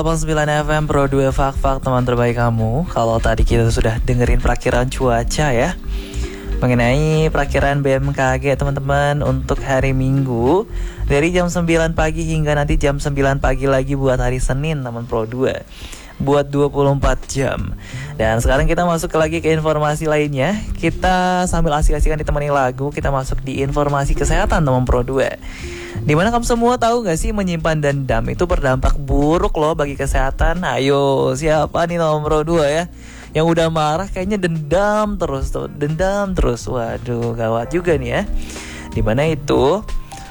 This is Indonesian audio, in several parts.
89 FM Pro 2 Fak-Fak teman terbaik kamu. Kalau tadi kita sudah dengerin perakiran cuaca ya, mengenai perakiran BMKG teman-teman untuk hari Minggu dari jam 9 pagi hingga nanti jam 9 pagi lagi buat hari Senin teman Pro 2 buat 24 jam. Dan sekarang kita masuk lagi ke informasi lainnya. Kita sambil asik-asikan ditemani lagu, kita masuk di informasi kesehatan teman Pro 2. Dimana kamu semua tahu gak sih menyimpan dendam itu berdampak buruk loh bagi kesehatan. Ayo siapa nih teman Pro 2 ya yang udah marah kayaknya dendam terus tuh, dendam terus. Waduh gawat juga nih ya. Dimana itu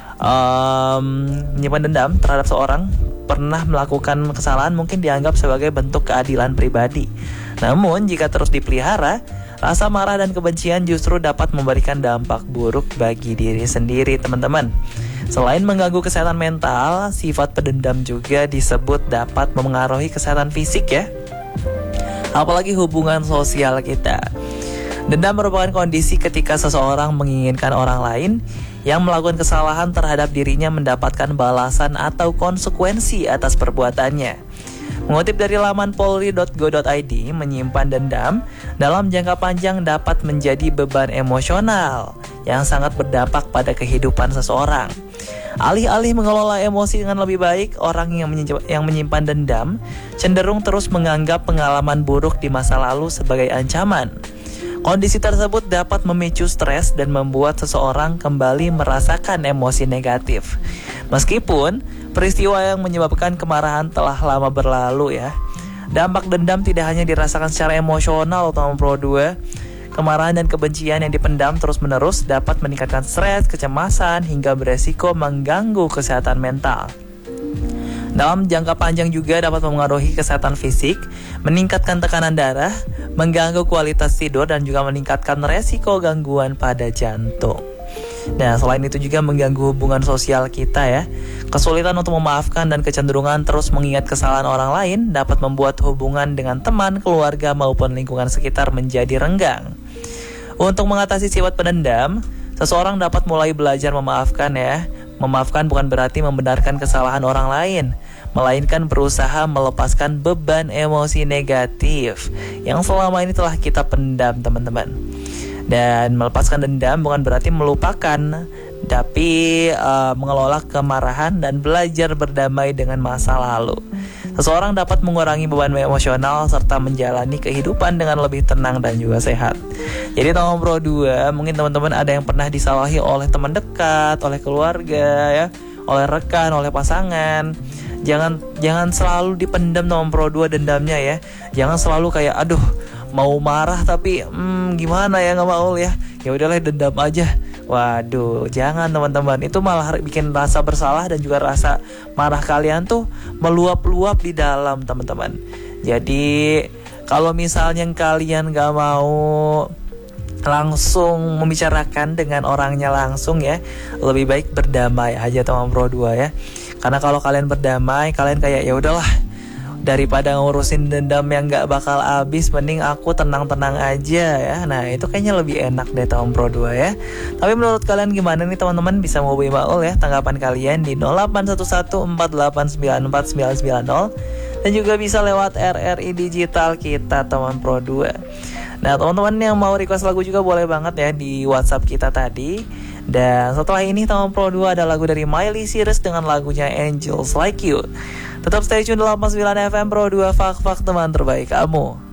menyimpan dendam terhadap seorang pernah melakukan kesalahan mungkin dianggap sebagai bentuk keadilan pribadi. Namun jika terus dipelihara, rasa marah dan kebencian justru dapat memberikan dampak buruk bagi diri sendiri teman-teman. Selain mengganggu kesehatan mental, sifat pendendam juga disebut dapat memengaruhi kesehatan fisik ya, apalagi hubungan sosial kita. Dendam merupakan kondisi ketika seseorang menginginkan orang lain yang melakukan kesalahan terhadap dirinya mendapatkan balasan atau konsekuensi atas perbuatannya. Mengutip dari laman polri.go.id, menyimpan dendam dalam jangka panjang dapat menjadi beban emosional yang sangat berdampak pada kehidupan seseorang. Alih-alih mengelola emosi dengan lebih baik, orang yang menyimpan dendam cenderung terus menganggap pengalaman buruk di masa lalu sebagai ancaman. Kondisi tersebut dapat memicu stres dan membuat seseorang kembali merasakan emosi negatif. Meskipun peristiwa yang menyebabkan kemarahan telah lama berlalu ya, dampak dendam tidak hanya dirasakan secara emosional teman Pro 2. Kemarahan dan kebencian yang dipendam terus-menerus dapat meningkatkan stres, kecemasan, hingga beresiko mengganggu kesehatan mental. Dalam jangka panjang juga dapat mempengaruhi kesehatan fisik, meningkatkan tekanan darah, mengganggu kualitas tidur, dan juga meningkatkan resiko gangguan pada jantung. Nah, selain itu juga mengganggu hubungan sosial kita ya. Kesulitan untuk memaafkan dan kecenderungan terus mengingat kesalahan orang lain dapat membuat hubungan dengan teman, keluarga, maupun lingkungan sekitar menjadi renggang. Untuk mengatasi sifat pendendam, seseorang dapat mulai belajar memaafkan ya. Memaafkan bukan berarti membenarkan kesalahan orang lain, melainkan berusaha melepaskan beban emosi negatif yang selama ini telah kita pendam teman-teman. Dan melepaskan dendam bukan berarti melupakan, tapi mengelola kemarahan dan belajar berdamai dengan masa lalu. Seseorang dapat mengurangi beban emosional serta menjalani kehidupan dengan lebih tenang dan juga sehat. Jadi teman Pro 2, mungkin teman-teman ada yang pernah disalahi oleh teman dekat, oleh keluarga ya, oleh rekan, oleh pasangan. Jangan selalu dipendam teman Pro 2 dendamnya ya. Jangan selalu kayak aduh mau marah tapi gimana ya, nggak mau ya. Ya udahlah dendam aja. Waduh, jangan teman-teman. Itu malah bikin rasa bersalah dan juga rasa marah kalian tuh meluap-luap di dalam teman-teman. Jadi kalau misalnya kalian gak mau langsung membicarakan dengan orangnya langsung ya, lebih baik berdamai aja teman Pro 2 ya. Karena kalau kalian berdamai, kalian kayak ya udahlah, daripada ngurusin dendam yang gak bakal habis, mending aku tenang-tenang aja ya. Nah itu kayaknya lebih enak deh teman Pro 2 ya. Tapi menurut kalian gimana nih teman-teman? Bisa menghubungi Maul ya, tanggapan kalian di 0811489990 dan juga bisa lewat RRI Digital kita teman Pro 2. Nah teman-teman yang mau request lagu juga boleh banget ya di WhatsApp kita tadi. Dan setelah ini teman Pro 2 ada lagu dari Miley Cyrus dengan lagunya Angels Like You. Tetap stay tune 89 FM Pro 2 Fak-Fak teman terbaik kamu.